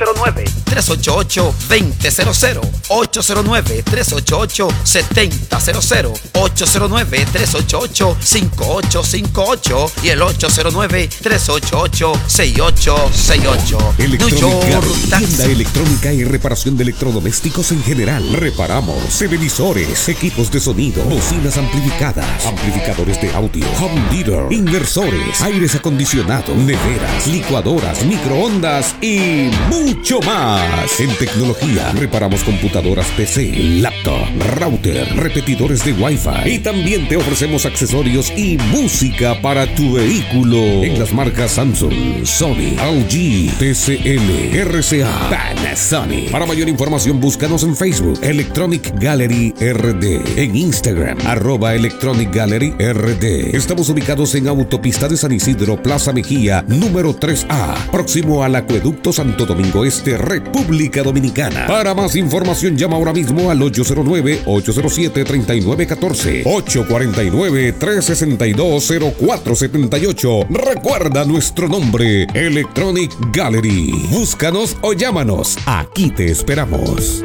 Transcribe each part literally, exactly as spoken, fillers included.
cero nueve, tres ocho ocho, dos cero cero cero, ocho cero nueve, tres ocho ocho, siete cero cero cero, ocho cero nueve, tres ocho ocho, cinco ocho cinco ocho y el ocho cero nueve, tres ocho ocho, seis ocho seis ocho. Electrónica, tienda electrónica y reparación de electrodomésticos en general. Reparamos televisores, equipos de sonido, bocinas amplificadas, amplificadores de audio, home theater, inversores, aires acondicionados, neveras, licuadoras, microondas y mucho más. En tecnología, reparamos computadoras P C, laptop, router, repetidores de Wi-Fi y también te ofrecemos accesorios y música para tu vehículo en las marcas Samsung, Sony, L G, T C L, R C A, Panasonic. Para mayor información búscanos en Facebook Electronic Gallery R D, en Instagram arroba Electronic Gallery R D. Estamos ubicados en Autopista de San Isidro, Plaza Mejía, número tres A, próximo al Acueducto Santo Domingo Este, República Dominicana. Para más información llama ahora mismo al ocho cero nueve, ocho cero siete, tres nueve uno cuatro, ocho cuatro nueve, tres seis dos, cero cuatro siete ocho. Recuerda nuestro nombre, Electronic Gallery. Búscanos o llámanos. Aquí te esperamos.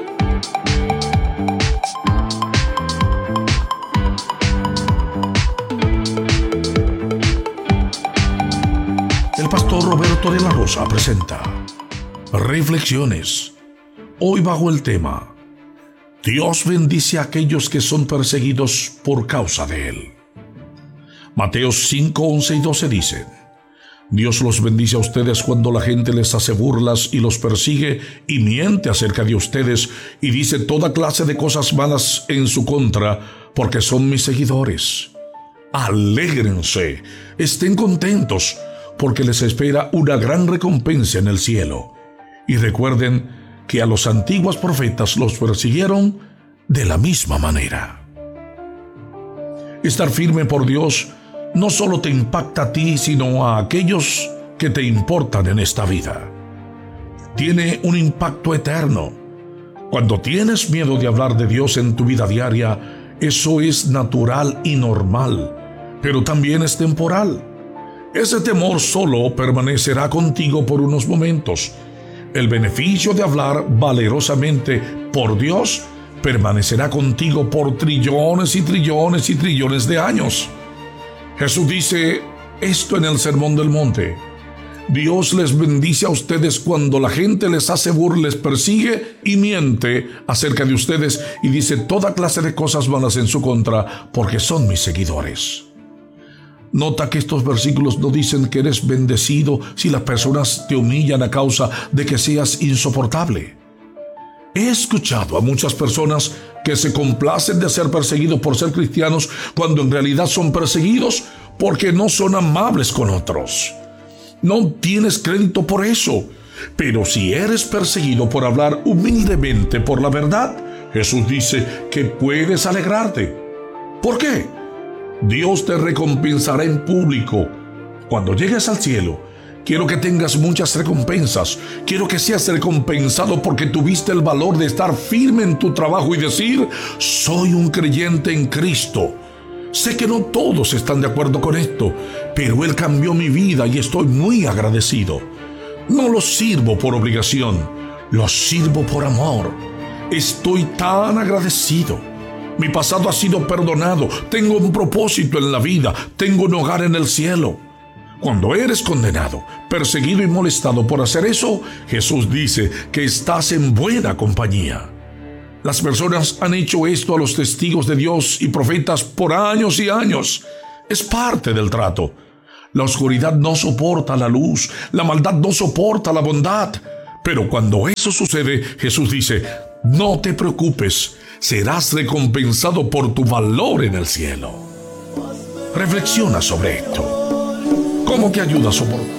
El pastor Roberto de la Rosa presenta Reflexiones. Hoy bajo el tema: Dios bendice a aquellos que son perseguidos por causa de Él. Mateo cinco, once y doce dicen: Dios los bendice a ustedes cuando la gente les hace burlas y los persigue y miente acerca de ustedes y dice toda clase de cosas malas en su contra, porque son mis seguidores. Alégrense, estén contentos, porque les espera una gran recompensa en el cielo. Y recuerden que a los antiguos profetas los persiguieron de la misma manera. Estar firme por Dios no solo te impacta a ti, sino a aquellos que te importan en esta vida. Tiene un impacto eterno. Cuando tienes miedo de hablar de Dios en tu vida diaria, eso es natural y normal, pero también es temporal. Ese temor solo permanecerá contigo por unos momentos. El beneficio de hablar valerosamente por Dios permanecerá contigo por trillones y trillones y trillones de años. Jesús dice esto en el Sermón del Monte: Dios les bendice a ustedes cuando la gente les hace burla, les persigue y miente acerca de ustedes y dice toda clase de cosas malas en su contra, porque son mis seguidores. Nota que estos versículos no dicen que eres bendecido si las personas te humillan a causa de que seas insoportable. He escuchado a muchas personas que se complacen de ser perseguidos por ser cristianos cuando en realidad son perseguidos porque no son amables con otros. No tienes crédito por eso, pero si eres perseguido por hablar humildemente por la verdad, Jesús dice que puedes alegrarte. ¿Por qué? Dios te recompensará en público. Cuando llegues al cielo, quiero que tengas muchas recompensas. Quiero que seas recompensado porque tuviste el valor de estar firme en tu trabajo y decir: soy un creyente en Cristo. Sé que no todos están de acuerdo con esto, pero Él cambió mi vida y estoy muy agradecido. No lo sirvo por obligación, lo sirvo por amor. Estoy tan agradecido. Mi pasado ha sido perdonado. Tengo un propósito en la vida. Tengo un hogar en el cielo. Cuando eres condenado, perseguido y molestado por hacer eso, Jesús dice que estás en buena compañía. Las personas han hecho esto a los testigos de Dios y profetas por años y años. Es parte del trato. La oscuridad no soporta la luz. La maldad no soporta la bondad. Pero cuando eso sucede, Jesús dice: no te preocupes, serás recompensado por tu valor en el cielo. Reflexiona sobre esto. ¿Cómo que ayuda a soportar?